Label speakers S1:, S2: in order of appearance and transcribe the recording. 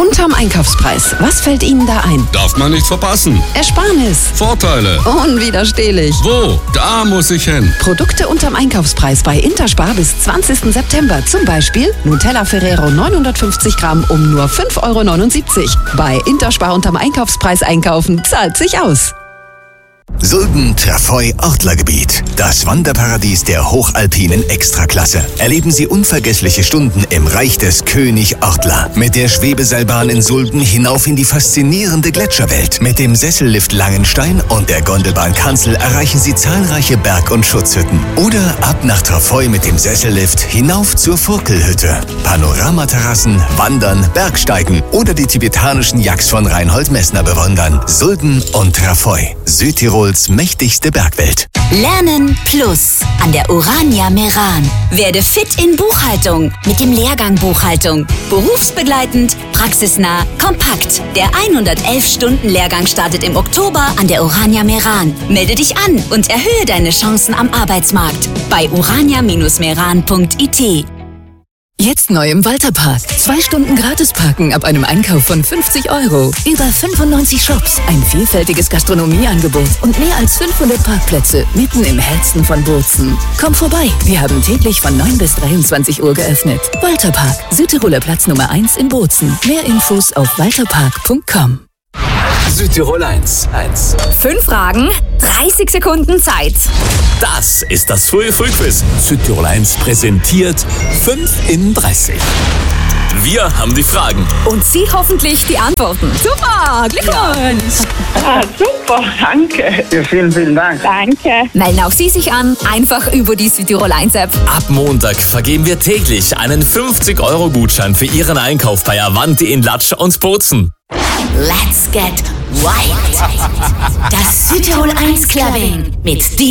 S1: Unterm Einkaufspreis. Was fällt Ihnen da ein?
S2: Darf man nicht verpassen.
S1: Ersparnis.
S2: Vorteile.
S1: Unwiderstehlich.
S2: Wo? Da muss ich hin.
S1: Produkte unterm Einkaufspreis bei Interspar bis 20. September. Zum Beispiel Nutella Ferrero 950 Gramm um nur 5,79 €. Bei Interspar unterm Einkaufspreis einkaufen zahlt sich aus.
S3: Sulden-Trafoi-Ortlergebiet. Das Wanderparadies der hochalpinen Extraklasse. Erleben Sie unvergessliche Stunden im Reich des König Ortler. Mit der Schwebeseilbahn in Sulden hinauf in die faszinierende Gletscherwelt. Mit dem Sessellift Langenstein und der Gondelbahn Kanzel erreichen Sie zahlreiche Berg- und Schutzhütten. Oder ab nach Trafoi mit dem Sessellift hinauf zur Furkelhütte. Panoramaterrassen, Wandern, Bergsteigen oder die tibetanischen Yaks von Reinhold Messner bewundern. Sulden und Trafoi. Südtirols mächtigste Bergwelt.
S4: Lernen Plus an der Urania Meran. Werde fit in Buchhaltung mit dem Lehrgang Buchhaltung. Berufsbegleitend, praxisnah, kompakt. Der 111-Stunden-Lehrgang startet im Oktober an der Urania Meran. Melde dich an und erhöhe deine Chancen am Arbeitsmarkt bei urania-meran.it.
S5: Jetzt neu im Walterpark. 2 Stunden gratis parken ab einem Einkauf von 50 €. Über 95 Shops, ein vielfältiges Gastronomieangebot und mehr als 500 Parkplätze mitten im Herzen von Bozen. Komm vorbei, wir haben täglich von 9 bis 23 Uhr geöffnet. Walterpark, Südtiroler Platz Nummer 1 in Bozen. Mehr Infos auf walterpark.com.
S6: Südtirol 1.
S7: 5 Fragen, 30 Sekunden Zeit.
S6: Das ist das Frühquiz. Südtirol 1 präsentiert 5 in 30. Wir haben die Fragen.
S7: Und Sie hoffentlich die Antworten. Super, Glückwunsch.
S8: Super, danke. Ja, vielen Dank. Danke.
S7: Melden auch Sie sich an, einfach über die Südtirol 1 App.
S6: Ab Montag vergeben wir täglich einen 50-€-Gutschein für Ihren Einkauf bei Avanti in Latsch und Bozen.
S4: Let's get wild. Das Südtirol 1 Clubbing mit